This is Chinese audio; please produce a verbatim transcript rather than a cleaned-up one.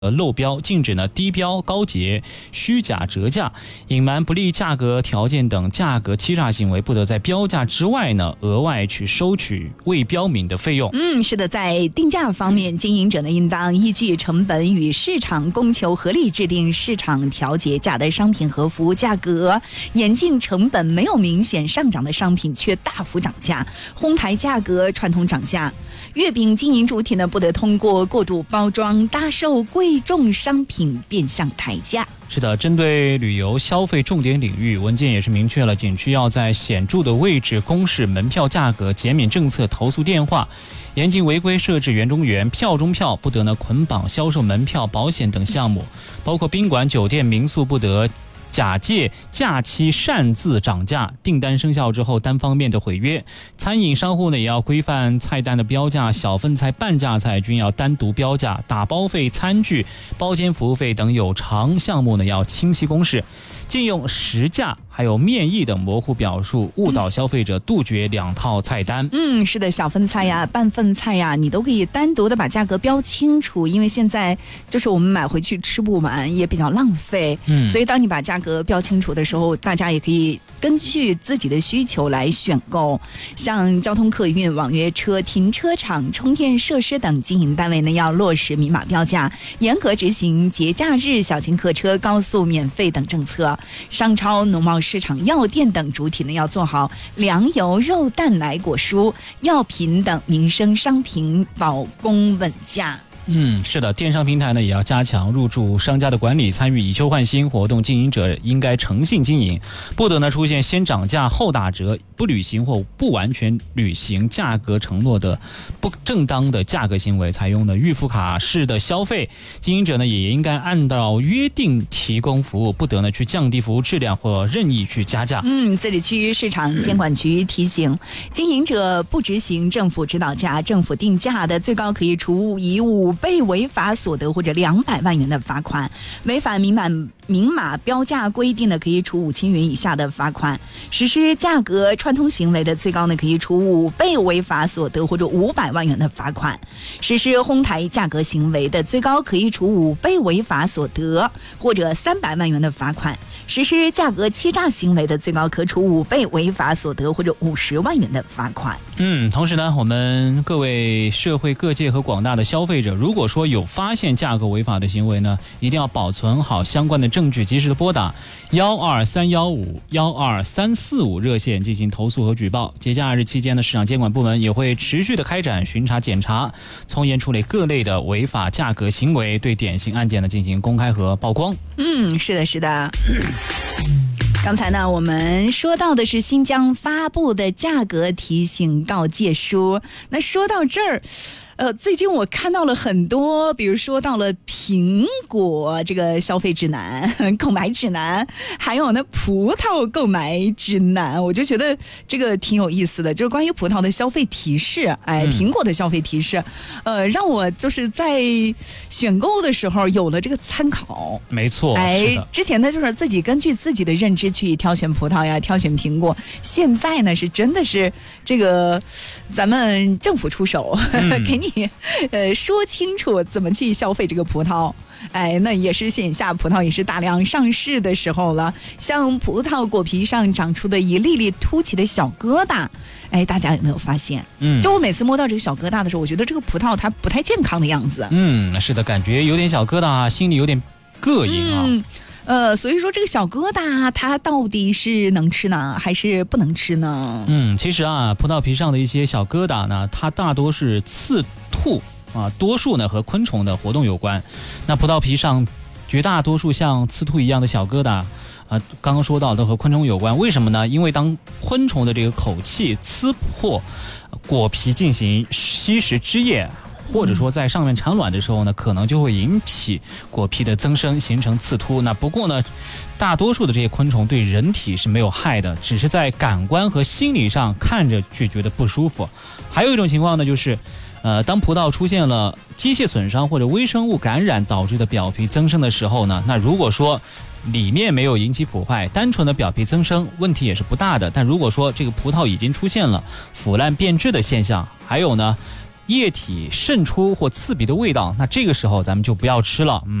呃，漏标，禁止呢低标、高结、虚假折价、隐瞒不利价格条件等价格欺诈行为，不得在标价之外呢额外去收取未标明的费用。 嗯，是的，在定价方面，经营者呢应当依据成本与市场供求合理制定市场调节价的商品和服务价格，严禁成本没有明显上涨的商品却大幅涨价，哄抬价格传统涨价。月饼经营主体呢不得通过过度包装搭售贵重商品变相抬价。 是的，针对旅游消费重点领域，文件也是明确了景区要在显著的位置公示门票价格、减免政策、投诉电话，严禁违规设置园中园、票中票，不得呢捆绑销售门票、保险等项目，包括宾馆、酒店、民宿不得假借假期擅自涨价，订单生效之后单方面的毁约。餐饮商户呢也要规范菜单的标价，小份菜、半价菜均要单独标价，打包费、餐具、包间服务费等有偿项目呢要清晰公示，禁用实价还有面议等模糊表述，误导消费者，杜绝两套菜单。 嗯，是的，小份菜呀、半份菜呀，你都可以单独的把价格标清楚，因为现在就是我们买回去吃不完，也比较浪费。嗯，所以当你把价格标清楚的时候，大家也可以根据自己的需求来选购。像交通客运、网约车、停车场、充电设施等经营单位呢，要落实明码标价，严格执行节假日小型客车高速免费等政策。商超、农贸市场、药店等主体呢，要做好粮油、肉蛋奶果蔬、药品等民生商品保供稳价。 嗯，是的，电商平台呢也要加强入驻商家的管理，参与以旧换新活动，经营者应该诚信经营，不得呢出现先涨价后打折、不履行或不完全履行价格承诺的不正当的价格行为。采用的预付卡式的消费，经营者呢也应该按照约定提供服务，不得呢去降低服务质量或任意去加价。 嗯，自治区市场监管局提醒，经营者不执行政府指导价、政府定价的，最高可以处以五倍违法所得或者两百万元的罚款；违反明码明码标价规定的，可以处五千元以下的罚款；实施价格串通行为的，最高呢可以处五倍违法所得或者五百万元的罚款；实施哄抬价格行为的，最高可以处五倍违法所得或者三百万元的罚款；实施价格欺诈行为的，最高可处五倍违法所得或者五十万元的罚款。 嗯，同时呢，我们各位社会各界和广大的消费者，如果说有发现价格违法的行为呢，一定要保存好相关的证据，及时的拨打幺二三幺五幺二三四五热线进行投诉和举报。节假日期间呢，市场监管部门也会持续的开展巡查检查，从严处理各类的违法价格行为，对典型案件呢进行公开和曝光。 嗯，是的，是的。刚才呢，我们说到的是新疆发布的价格提醒告诫书。那说到这儿，呃，最近我看到了很多，比如说到了苹果这个消费指南、购买指南，还有呢葡萄购买指南，我就觉得这个挺有意思的，就是关于葡萄的消费提示，哎，苹果的消费提示，呃，让我就是在选购的时候有了这个参考。 没错， 哎，之前呢就是自己根据自己的认知去挑选葡萄呀，挑选苹果，现在呢是真的是这个咱们政府出手，嗯、给你。呃，说清楚怎么去消费这个葡萄。哎，那也是线下葡萄也是大量上市的时候了。像葡萄果皮上长出的一粒粒凸起的小疙瘩，哎，大家有没有发现？嗯，就我每次摸到这个小疙瘩的时候，我觉得这个葡萄它不太健康的样子。 嗯，是的，感觉有点小疙瘩啊，心里有点膈应啊。 嗯呃，所以说这个小疙瘩它到底是能吃呢，还是不能吃呢？ 嗯，其实啊，葡萄皮上的一些小疙瘩呢，它大多是刺兔啊，多数呢和昆虫的活动有关。那葡萄皮上绝大多数像刺兔一样的小疙瘩啊，刚刚说到都和昆虫有关。为什么呢？因为当昆虫的这个口气刺破果皮进行吸食汁液，或者说在上面产卵的时候呢，可能就会引起果皮的增生，形成刺突。那不过呢，大多数的这些昆虫对人体是没有害的，只是在感官和心理上看着却觉得不舒服。还有一种情况呢，就是呃，当葡萄出现了机械损伤或者微生物感染导致的表皮增生的时候呢，那如果说里面没有引起腐坏，单纯的表皮增生，问题也是不大的。但如果说这个葡萄已经出现了腐烂变质的现象，还有呢液体渗出或刺鼻的味道，那这个时候咱们就不要吃了。嗯。